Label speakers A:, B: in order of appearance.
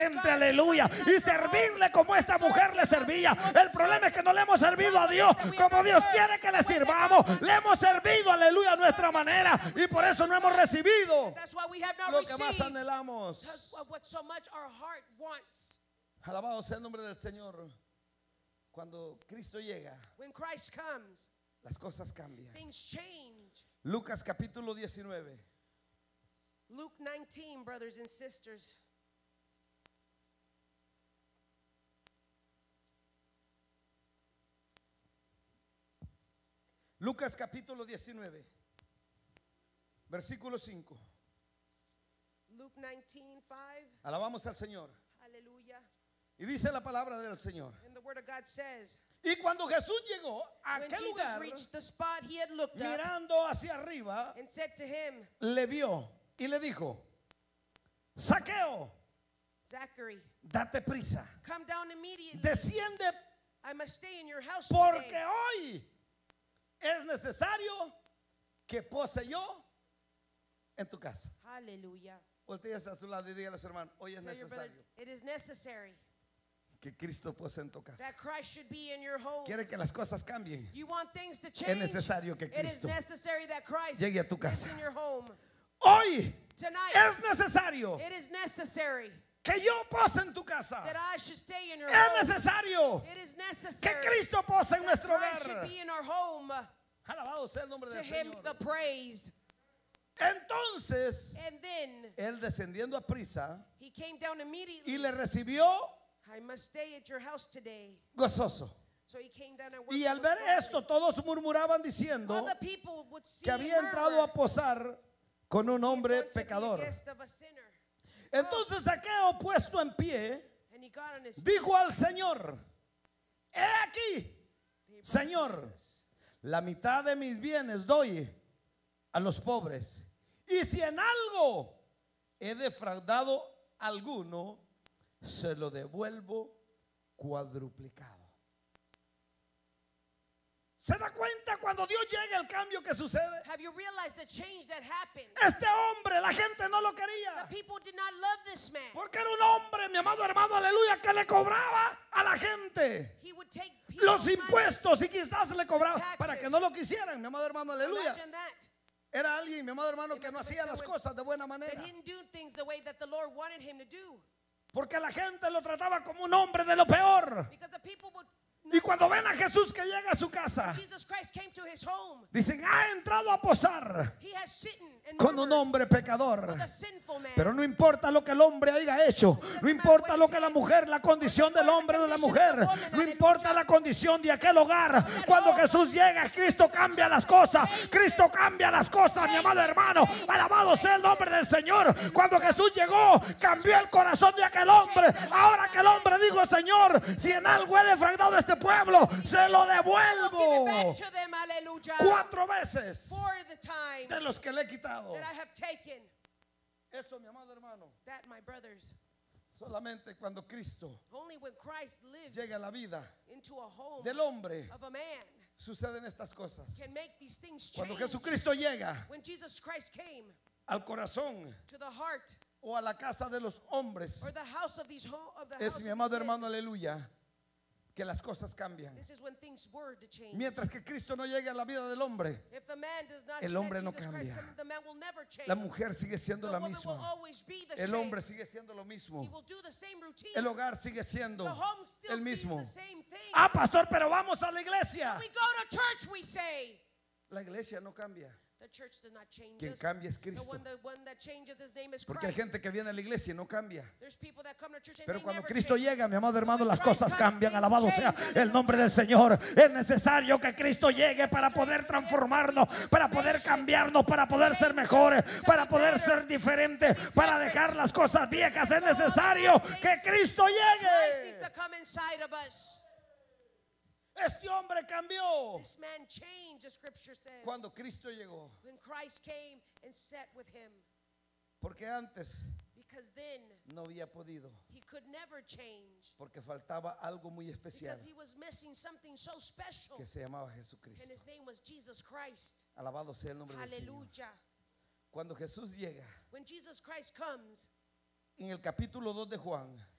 A: aleluya, y servirle como esta mujer le servía. El problema es que no le hemos servido a Dios como Dios quiere que le sirvamos. Le hemos servido, aleluya, a nuestra manera, y por eso no hemos recibido lo que más anhelamos. Alabado sea el nombre del Señor. Cuando Cristo llega, las cosas cambian. Lucas capítulo 19.
B: Luke 19, brothers and sisters.
A: Lucas capítulo 19, versículo 5.
B: Luke 19, 5.
A: Alabamos al Señor.
B: Hallelujah.
A: Y dice la palabra del Señor.
B: And the word of God says,
A: y cuando Jesús llegó a
B: when
A: aquel
B: Jesus
A: lugar,
B: reached the spot, he had looked up
A: mirando hacia arriba,
B: and said to him,
A: le vio y le dijo: Zaqueo,
B: Zachary,
A: date prisa,
B: come down immediately.
A: desciende,
B: I must stay in your house
A: porque
B: today.
A: hoy es necesario que pose yo en tu casa.
B: Hallelujah.
A: Voltea a su lado y dígale a su hermano: hoy es
B: Tell your brother,
A: necesario
B: it is necessary
A: que Cristo pose en tu casa.
B: that Christ should be in your home.
A: Quiere que las cosas cambien.
B: You want things to
A: Es
B: change.
A: necesario que
B: It is
A: Cristo
B: necessary that Christ
A: llegue a tu
B: is
A: casa.
B: in your home.
A: Hoy
B: Tonight,
A: es necesario
B: it is necessary
A: que yo pose en tu casa.
B: that I should stay in your
A: Es
B: home.
A: necesario
B: It is
A: que
B: necessary
A: Cristo pose en
B: that
A: nuestro
B: Christ should
A: hogar.
B: be in our home.
A: Alabado sea el nombre
B: To
A: del
B: him
A: Señor.
B: the praise.
A: Entonces
B: And then
A: él, descendiendo a prisa,
B: he came down
A: y
B: immediately.
A: le recibió
B: I must stay at your house today.
A: gozoso.
B: So he came down and
A: Y
B: worked
A: al
B: with
A: ver
B: God.
A: esto, todos murmuraban diciendo
B: All the people would see
A: que había entrado a posar con un hombre pecador. Entonces Zaqueo, puesto en pie,
B: And he got on his feet.
A: dijo al Señor: he aquí, Señor, la mitad de mis bienes doy a los pobres, y si en algo he defraudado a alguno, se lo devuelvo cuadruplicado. ¿Se da cuenta cuando Dios llega el cambio que sucede?
B: Have you realized the change that happened?
A: Este hombre, la gente no lo
B: The
A: quería,
B: people did not love this man.
A: porque era un hombre, mi amado hermano, aleluya, que le cobraba a la gente
B: He would take
A: los
B: people's money.
A: impuestos, y quizás le cobraba
B: Taxes.
A: para que no lo quisieran, mi amado hermano, aleluya.
B: Imagine that.
A: Era alguien, mi amado hermano,
B: It
A: que no
B: must have
A: hacía
B: been
A: las
B: someone
A: cosas de buena
B: That
A: manera,
B: he didn't do things the way that the Lord wanted him to do.
A: porque la gente lo trataba como un hombre de lo peor.
B: Because the people would
A: Y cuando ven a Jesús que llega a su casa,
B: Jesus Christ came to his home.
A: dicen: ha entrado a posar
B: He has sitten and
A: con un
B: murmured
A: hombre pecador.
B: with a sinful man.
A: Pero no importa lo que el hombre haya hecho, no importa lo que la mujer, la condición del hombre o de la mujer, no importa la condición de aquel hogar. Cuando Jesús llega, Cristo cambia las cosas. Cristo cambia las cosas, mi amado hermano. Alabado sea el nombre del Señor. Cuando Jesús llegó, cambió el corazón de aquel hombre. Ahora que el hombre dijo: Señor, si en algo he defraudado a este pueblo, se lo
B: Give it
A: devuelvo
B: back to them, hallelujah.
A: 4 veces
B: For the time
A: de los que le he quitado.
B: that I have taken.
A: Eso, mi amado hermano,
B: That, my brothers,
A: solamente cuando Cristo
B: only when Christ lives
A: llega a la vida
B: into a home
A: del hombre
B: of a man
A: suceden estas cosas.
B: can make these things
A: Cuando
B: change.
A: Jesucristo llega
B: When Jesus Christ came
A: al corazón
B: to the heart
A: o a la casa de los hombres,
B: or the house of these
A: es,
B: house
A: mi
B: of
A: amado
B: these men,
A: hermano, aleluya, que las cosas cambian.
B: this is when things were to change.
A: Mientras que Cristo no llegue a la vida del hombre,
B: If the man does not
A: el
B: let
A: hombre no
B: Jesus Christ
A: cambia.
B: come, the man will never change.
A: la mujer sigue siendo
B: The
A: la
B: woman will
A: misma,
B: always be the
A: el
B: same.
A: hombre sigue siendo lo mismo,
B: He will do the same routine.
A: el hogar sigue siendo
B: The home still
A: el
B: means
A: mismo.
B: the same thing.
A: Ah, pastor, pero vamos a la iglesia.
B: We go to church, we say.
A: La iglesia no cambia.
B: The church does not change
A: Quien
B: us.
A: cambia es
B: The
A: Cristo.
B: one that changes, his name is
A: Porque hay
B: Christ.
A: gente que viene a la iglesia y no cambia.
B: There's people that come to church and
A: Pero
B: they
A: cuando
B: never
A: Cristo
B: change.
A: llega, mi amado hermano,
B: When
A: las
B: Christ
A: cosas
B: comes,
A: cambian.
B: things
A: Alabado sea
B: change.
A: el nombre del Señor. Es necesario que Cristo llegue para poder transformarnos, para poder cambiarnos, para poder ser mejores, para poder ser diferentes, para dejar las cosas viejas. Es necesario que Cristo
B: Christ needs
A: llegue.
B: to come inside of us.
A: Este hombre cambió
B: This man changed, the scripture says,
A: cuando Cristo llegó.
B: when Christ came and sat with him.
A: Porque antes
B: Because then
A: no había podido.
B: he could never change.
A: Porque faltaba algo muy especial
B: Because he was missing something so special.
A: que se llamaba
B: And
A: Jesucristo.
B: his name was Jesus Christ.
A: Alabado sea el nombre del Señor.
B: Hallelujah.
A: Cuando Jesús llega,
B: When Jesus Christ comes,
A: en el capítulo 2 de Juan,